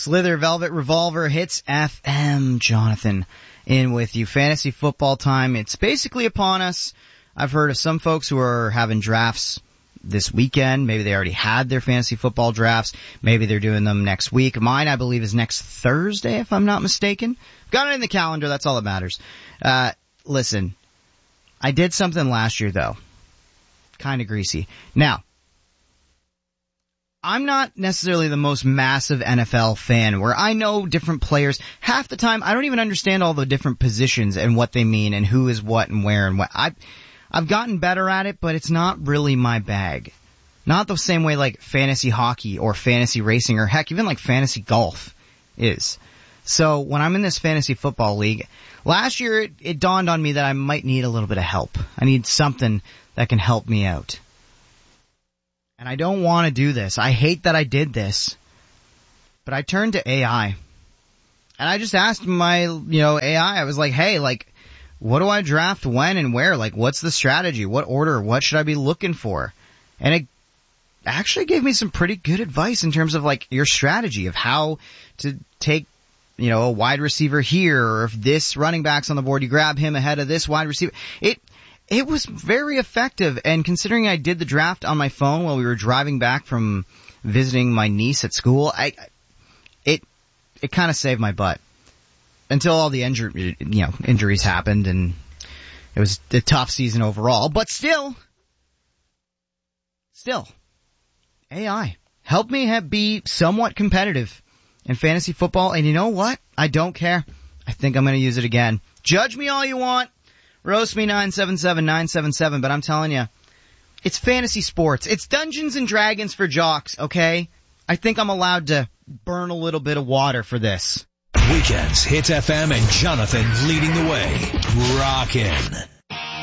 Slither Velvet Revolver Hits FM. Jonathan in with you. Fantasy football time. It's basically upon us. I've heard of some folks who are having drafts this weekend. Maybe they already had their fantasy football drafts. Maybe they're doing them next week. Mine, I believe, is next Thursday, if I'm not mistaken. Got it in the calendar. That's all that matters. Listen, I did something last year, though. Kind of greasy. Now, I'm not necessarily the most massive NFL fan where I know different players. Half the time, I don't even understand all the different positions and what they mean and who is what and where and what. I've gotten better at it, but it's not really my bag. Not the same way like fantasy hockey or fantasy racing or heck, even like fantasy golf is. So when I'm in this fantasy football league, last year it dawned on me that I might need a little bit of help. I need something that can help me out. And I don't want to do this. I hate that I did this. But I turned to AI. And I just asked my, AI, I was like, hey, like, what do I draft when and where? Like, what's the strategy? What order? What should I be looking for? And it actually gave me some pretty good advice in terms of, like, your strategy of how to take, a wide receiver here, or if this running back's on the board, you grab him ahead of this wide receiver. It was very effective, and considering I did the draft on my phone while we were driving back from visiting my niece at school, it kind of saved my butt. Until all the injuries happened, and it was a tough season overall. But still, AI helped me be somewhat competitive in fantasy football, and you know what? I don't care. I think I'm going to use it again. Judge me all you want. Roast me 977-977, but I'm telling you, it's fantasy sports. It's Dungeons and Dragons for jocks, okay? I think I'm allowed to burn a little bit of water for this. Weekends, Hits FM and Jonathan leading the way. Rockin'.